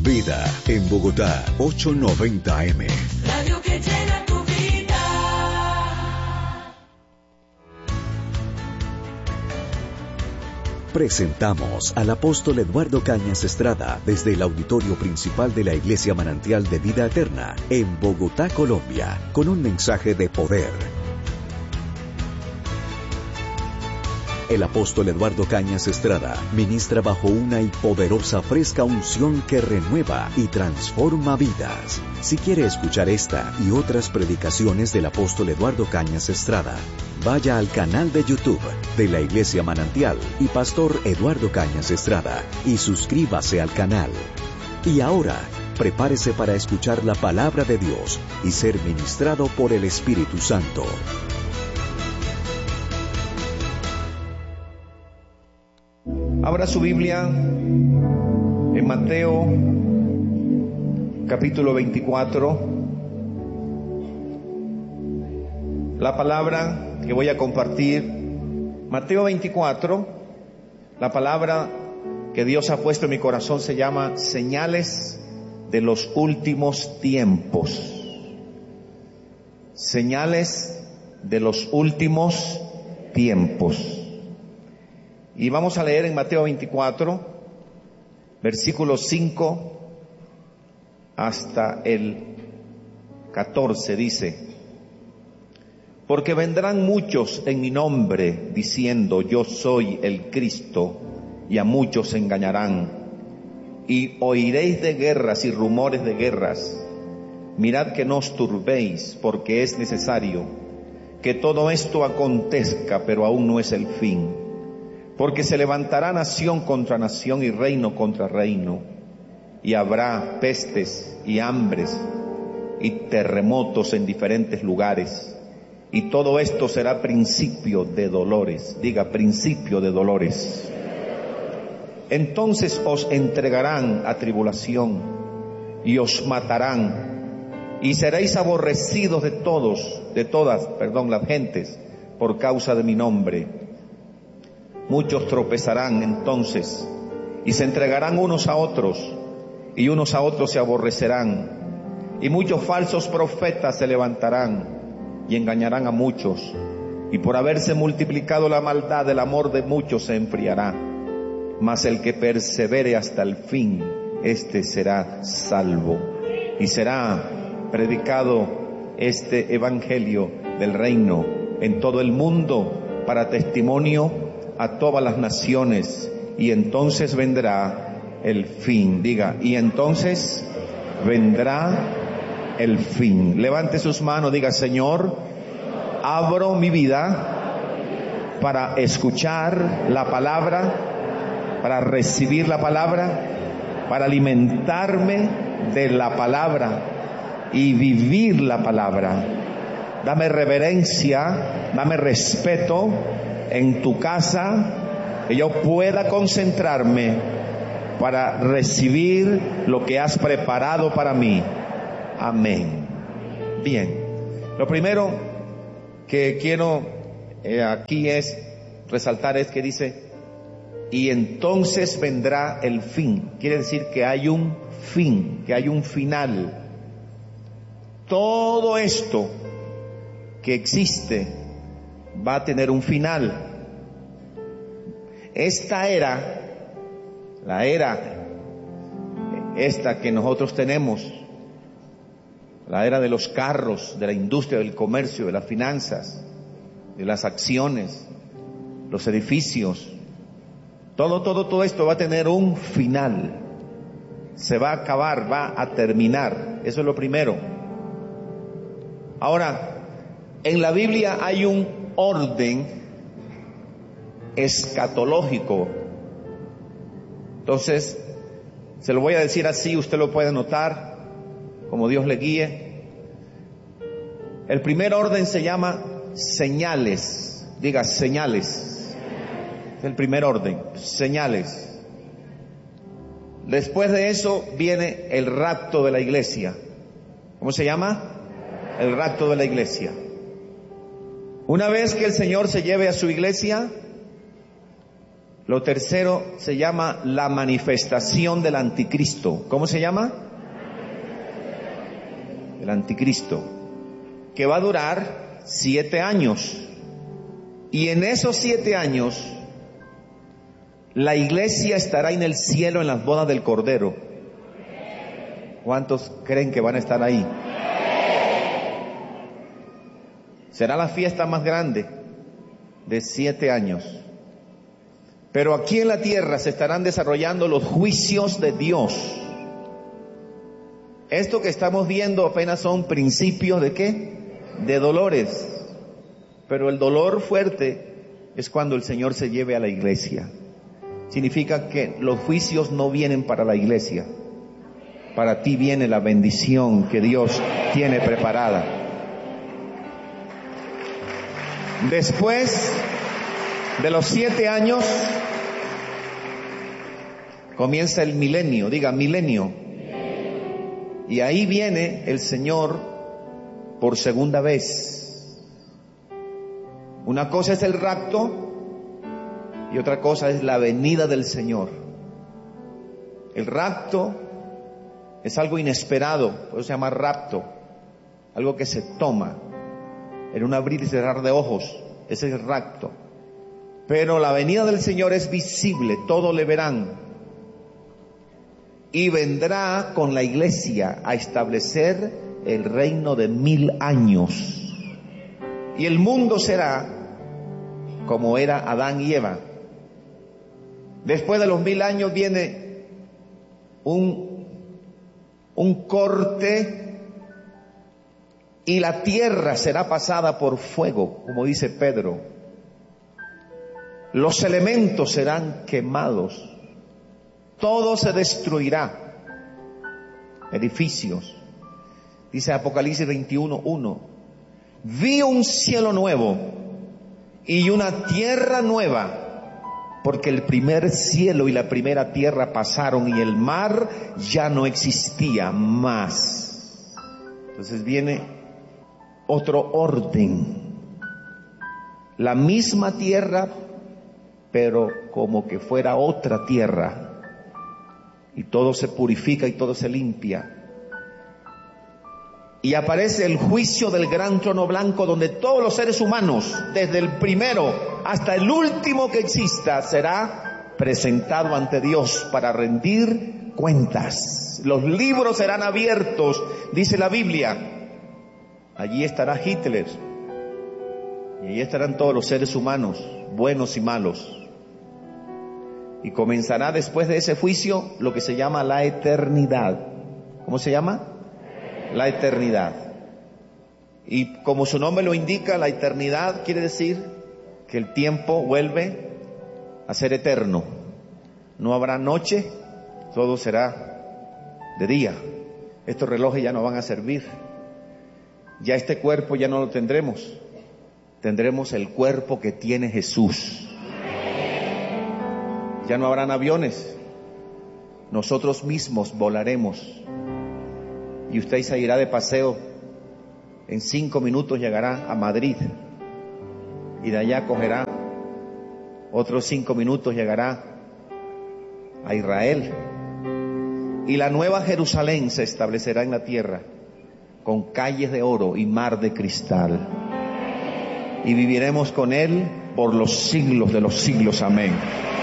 Vida en Bogotá, 890 AM. Radio que llena tu vida. Presentamos al apóstol Eduardo Cañas Estrada desde el auditorio principal de la Iglesia Manantial de Vida Eterna en Bogotá, Colombia, con un mensaje de poder. El apóstol Eduardo Cañas Estrada ministra bajo una y poderosa fresca unción que renueva y transforma vidas. Si quiere escuchar esta y otras predicaciones del apóstol Eduardo Cañas Estrada, vaya al canal de YouTube de la Iglesia Manantial y Pastor Eduardo Cañas Estrada y suscríbase al canal. Y ahora, prepárese para escuchar la palabra de Dios y ser ministrado por el Espíritu Santo. Abra su Biblia en Mateo capítulo 24. La palabra que voy a compartir, Mateo 24, la palabra que Dios ha puesto en mi corazón se llama señales de los últimos tiempos. Señales de los últimos tiempos. Y vamos a leer en Mateo 24, versículos 5 hasta el 14, dice: porque vendrán muchos en mi nombre diciendo yo soy el Cristo, y a muchos engañarán. Y oiréis de guerras y rumores de guerras. Mirad que no os turbéis, porque es necesario que todo esto acontezca, pero aún no es el fin. Porque se levantará nación contra nación y reino contra reino, y habrá pestes y hambres y terremotos en diferentes lugares, y todo esto será principio de dolores. Diga, principio de dolores. Entonces os entregarán a tribulación y os matarán, y seréis aborrecidos de todas las gentes por causa de mi nombre. Muchos tropezarán entonces y se entregarán unos a otros, y unos a otros se aborrecerán, y muchos falsos profetas se levantarán y engañarán a muchos, y por haberse multiplicado la maldad, el amor de muchos se enfriará. Mas el que persevere hasta el fin, este será salvo. Y será predicado este evangelio del reino en todo el mundo para testimonio a todas las naciones, y entonces vendrá el fin. Diga, y entonces vendrá el fin. Levante sus manos, diga: Señor, abro mi vida para escuchar la palabra, para recibir la palabra, para alimentarme de la palabra y vivir la palabra. Dame reverencia, dame respeto en tu casa, que yo pueda concentrarme para recibir lo que has preparado para mí. Amén. Bien, lo primero que quiero aquí es resaltar es que dice, y entonces vendrá el fin. Quiere decir que hay un fin, que hay un final. Todo esto que existe va a tener un final. Esta era, la era esta que nosotros tenemos, la era de los carros, de la industria, del comercio, de las finanzas, de las acciones, los edificios, todo esto va a tener un final. Se va a acabar, va a terminar. Eso es lo primero. Ahora, en la Biblia hay un orden escatológico. Entonces, se lo voy a decir así, usted lo puede anotar, como Dios le guíe. El primer orden se llama señales. Diga, señales. Es el primer orden, señales. Después de eso viene el rapto de la iglesia. ¿Cómo se llama? El rapto de la iglesia. Una vez que el Señor se lleve a su iglesia, Lo tercero se llama la manifestación del anticristo. ¿Cómo se llama? El anticristo, que va a durar 7 años. Y en esos 7 años, la iglesia estará en el cielo en las bodas del Cordero. ¿Cuántos creen que van a estar ahí? Será la fiesta más grande de 7 años. Pero aquí en la tierra se estarán desarrollando los juicios de Dios. Esto que estamos viendo apenas son principios ¿de qué? De dolores. Pero el dolor fuerte es cuando el Señor se lleve a la iglesia. Significa que los juicios no vienen para la iglesia. Para ti viene la bendición que Dios tiene preparada. Después de los 7 años comienza el milenio. Diga milenio. Y ahí viene el Señor por segunda vez. Una cosa es el rapto y otra cosa es la venida del Señor. El rapto es algo inesperado, por eso se llama rapto. Algo que se toma en un abrir y cerrar de ojos. Ese es el rapto. Pero la venida del Señor es visible, todos le verán. Y vendrá con la iglesia a establecer el reino de 1000 años. Y el mundo será como era Adán y Eva. Después de los 1000 años viene un corte y la tierra será pasada por fuego, como dice Pedro. Los elementos serán quemados. Todo se destruirá. Edificios. Dice Apocalipsis 21:1. Vi un cielo nuevo y una tierra nueva, porque el primer cielo y la primera tierra pasaron y el mar ya no existía más. Entonces viene otro orden. La misma tierra, pero como que fuera otra tierra. Y todo se purifica y todo se limpia. Y aparece el juicio del gran trono blanco, donde todos los seres humanos, desde el primero hasta el último que exista, será presentado ante Dios para rendir cuentas. Los libros serán abiertos, dice la Biblia. Allí estará Hitler. Y allí estarán todos los seres humanos, buenos y malos. Y comenzará después de ese juicio lo que se llama la eternidad. ¿Cómo se llama? La eternidad. Y como su nombre lo indica, la eternidad quiere decir que el tiempo vuelve a ser eterno. No habrá noche, todo será de día. Estos relojes ya no van a servir. Ya este cuerpo ya no lo tendremos. Tendremos el cuerpo que tiene Jesús. Ya no habrán aviones. Nosotros mismos volaremos. Y usted se irá de paseo. En 5 minutos llegará a Madrid. Y de allá cogerá otros 5 minutos, llegará a Israel. Y la nueva Jerusalén se establecerá en la tierra, con calles de oro y mar de cristal. Y viviremos con Él por los siglos de los siglos. Amén.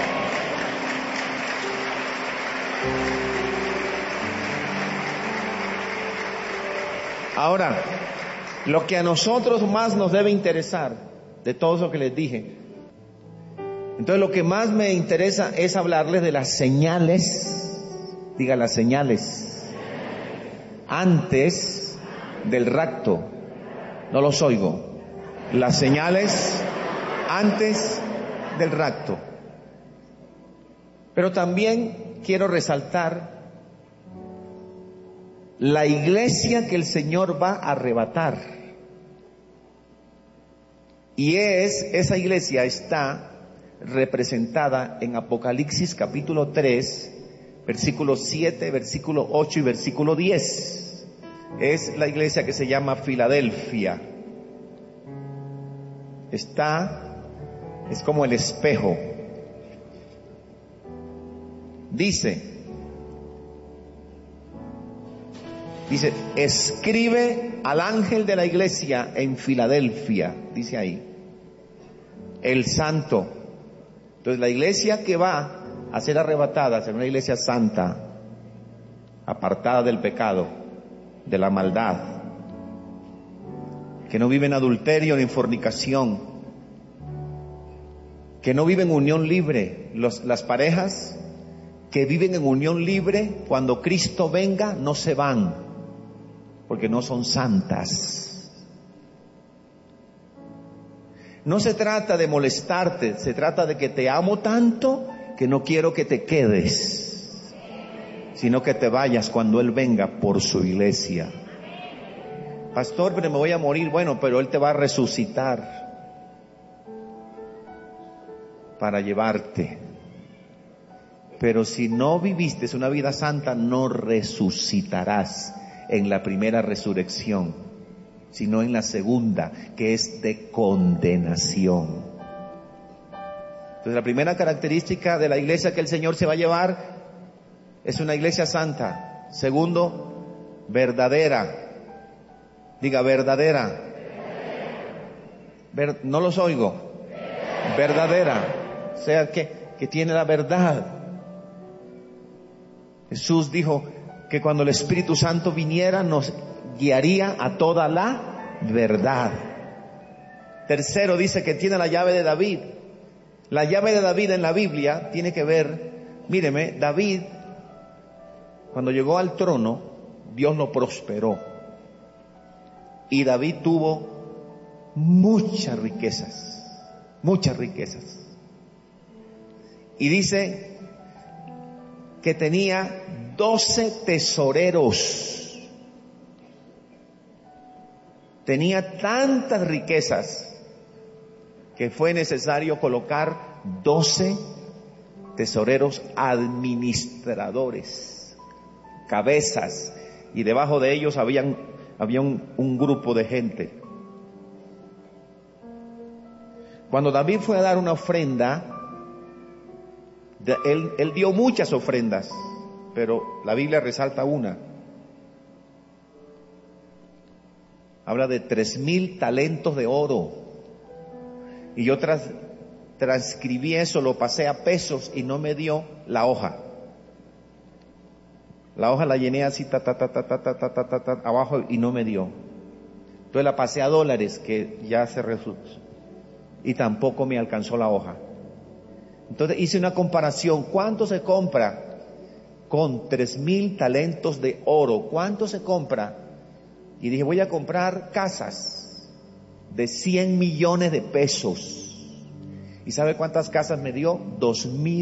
Ahora, lo que a nosotros más nos debe interesar de todo eso que les dije. Entonces, lo que más me interesa es hablarles de las señales. Diga las señales. Antes del rapto. No los oigo. Las señales antes del rapto. Pero también quiero resaltar la iglesia que el Señor va a arrebatar. Y esa iglesia está representada en Apocalipsis capítulo 3, versículo 7, versículo 8 y versículo 10. Es la iglesia que se llama Filadelfia. Es como el espejo. Dice, escribe al ángel de la iglesia en Filadelfia, dice ahí, el santo. Entonces la iglesia que va a ser arrebatada será una iglesia santa, apartada del pecado, de la maldad, que no vive en adulterio ni en fornicación, que no vive en unión libre. Las parejas que viven en unión libre, cuando Cristo venga, no se van, porque no son santas. No se trata de molestarte, se trata de que te amo tanto que no quiero que te quedes, sino que te vayas cuando Él venga por su iglesia. Pastor, pero me voy a morir. Bueno, pero Él te va a resucitar para llevarte. Pero si no viviste una vida santa, no resucitarás en la primera resurrección, sino en la segunda, que es de condenación. Entonces, la primera característica de la iglesia que el Señor se va a llevar es una iglesia santa. Segundo, verdadera. Diga, verdadera. No los oigo. Verdadera. O sea, que tiene la verdad. Jesús dijo que cuando el Espíritu Santo viniera nos guiaría a toda la verdad. Tercero, dice que tiene la llave de David. La llave de David en la Biblia tiene que ver, míreme, David, cuando llegó al trono, Dios lo prosperó. Y David tuvo muchas riquezas, muchas riquezas. Y dice que tenía 12 tesoreros. Tenía tantas riquezas que fue necesario colocar 12 tesoreros administradores, cabezas, y debajo de ellos había un grupo de gente. Cuando David fue a dar una ofrenda, él dio muchas ofrendas, pero la Biblia resalta una. Habla de 3,000 talentos de oro. Y yo transcribí eso, lo pasé a pesos y no me dio la hoja. La hoja la llené así, abajo, y no me dio. Entonces la pasé a dólares, que ya se resultó, y tampoco me alcanzó la hoja. Entonces hice una comparación. ¿Cuánto se compra con 3,000 talentos de oro? ¿Cuánto se compra? Y dije, voy a comprar casas de 100 millones de pesos. ¿Y sabe cuántas casas me dio? 2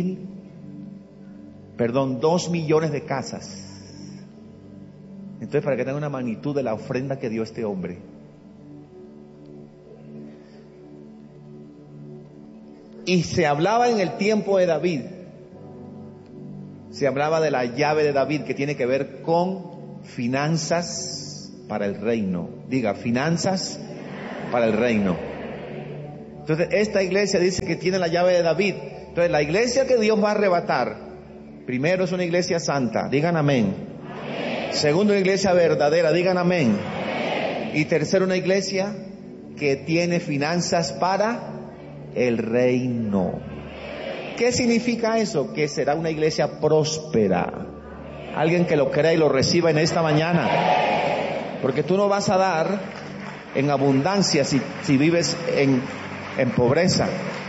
millones de casas. Entonces, para que tenga una magnitud de la ofrenda que dio este hombre. Y se hablaba en el tiempo de David, se hablaba de la llave de David, que tiene que ver con finanzas para el reino. Diga, finanzas para el reino. Entonces, esta iglesia dice que tiene la llave de David. Entonces, la iglesia que Dios va a arrebatar, primero es una iglesia santa, digan amén. Segundo, una iglesia verdadera, digan amén. Y tercero, una iglesia que tiene finanzas para el reino. ¿Qué significa eso? Que será una iglesia próspera. Alguien que lo crea y lo reciba en esta mañana. Porque tú no vas a dar en abundancia si vives en pobreza.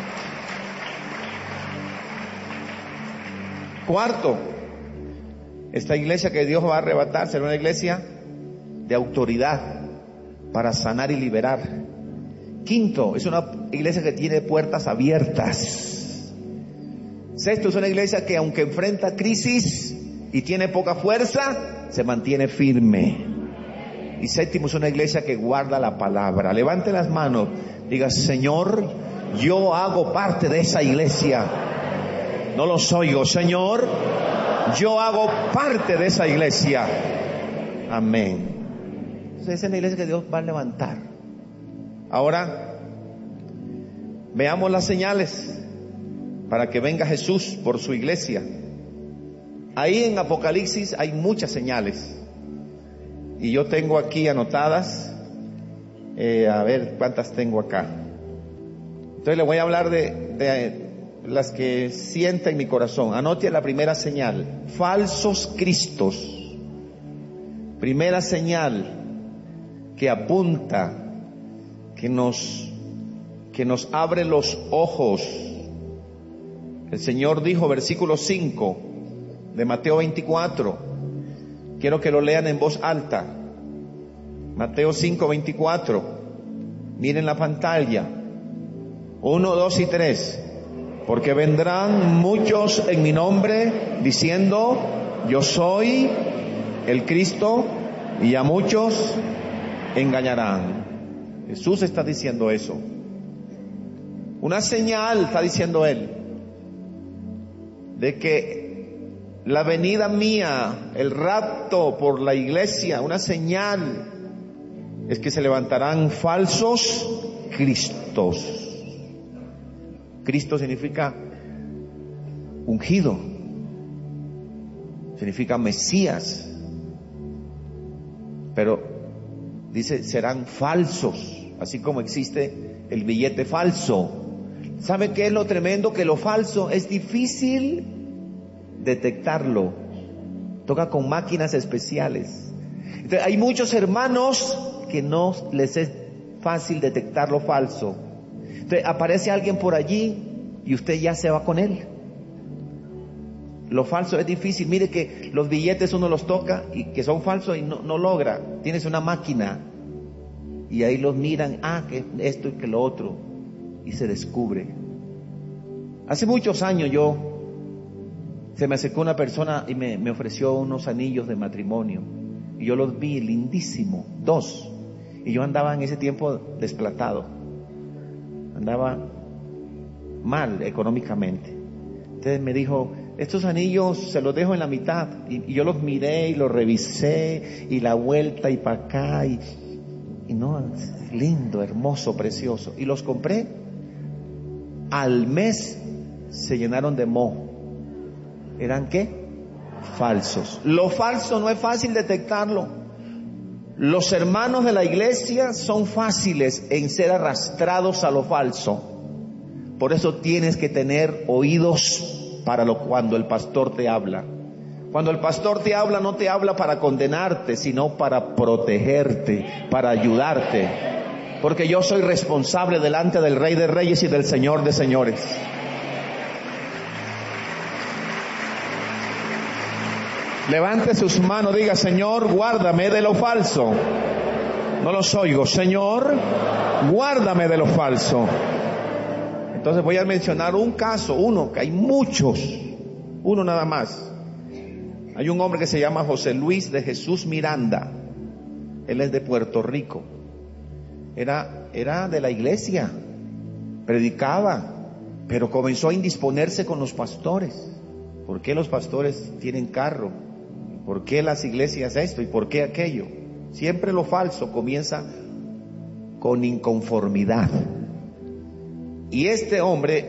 Cuarto, esta iglesia que Dios va a arrebatar será una iglesia de autoridad para sanar y liberar. Quinto, es una iglesia que tiene puertas abiertas. Sexto, es una iglesia que aunque enfrenta crisis y tiene poca fuerza, se mantiene firme. Y séptimo, es una iglesia que guarda la palabra. Levante las manos, diga, Señor, yo hago parte de esa iglesia. No los oigo, Señor, yo hago parte de esa iglesia. Amén. Entonces, esa es la iglesia que Dios va a levantar. Ahora, veamos las señales para que venga Jesús por su iglesia. Ahí en Apocalipsis hay muchas señales. Y yo tengo aquí anotadas, a ver cuántas tengo acá. Entonces le voy a hablar de las que sienta en mi corazón. Anote la primera señal: falsos cristos. Primera señal que apunta, que nos abre los ojos. El Señor dijo, versículo 5 de Mateo 24. Quiero que lo lean en voz alta. Mateo 5:24. Miren la pantalla. 1, 2 y 3. Porque vendrán muchos en mi nombre diciendo, yo soy el Cristo, y a muchos engañarán. Jesús está diciendo eso. Una señal, está diciendo Él, de que la venida mía, el rapto por la iglesia, una señal, es que se levantarán falsos cristos. Cristo significa ungido, significa Mesías, pero dice serán falsos, así como existe el billete falso. ¿Sabe qué es lo tremendo? Que lo falso es difícil detectarlo, toca con máquinas especiales. Entonces, hay muchos hermanos que no les es fácil detectar lo falso. Entonces aparece alguien por allí y usted ya se va con él. Lo falso es difícil. Mire que los billetes uno los toca y que son falsos y no logra. Tienes una máquina y ahí los miran, que esto y que lo otro, y se descubre. Hace muchos años se me acercó una persona y me ofreció unos anillos de matrimonio y yo los vi lindísimos, 2, y yo andaba en ese tiempo desplatado, andaba mal económicamente. Entonces me dijo, estos anillos se los dejo en la mitad, y yo los miré y los revisé y la vuelta y para acá y no, lindo, hermoso, precioso, y los compré. Al mes se llenaron de moho. ¿Eran qué? Falsos. Lo falso no es fácil detectarlo. Los hermanos de la iglesia son fáciles en ser arrastrados a lo falso. Por eso tienes que tener oídos para cuando el pastor te habla. Cuando el pastor te habla, no te habla para condenarte, sino para protegerte, para ayudarte. Porque yo soy responsable delante del Rey de Reyes y del Señor de Señores. Levante sus manos, diga, Señor, guárdame de lo falso. No los oigo. Señor, guárdame de lo falso. Entonces voy a mencionar un caso, uno, que hay muchos, uno nada más. Hay un hombre que se llama José Luis de Jesús Miranda. Él es de Puerto Rico. Era de la iglesia, predicaba, pero comenzó a indisponerse con los pastores. ¿Por qué los pastores tienen carro? ¿Por qué las iglesias esto? ¿Y por qué aquello? Siempre lo falso comienza con inconformidad. Y este hombre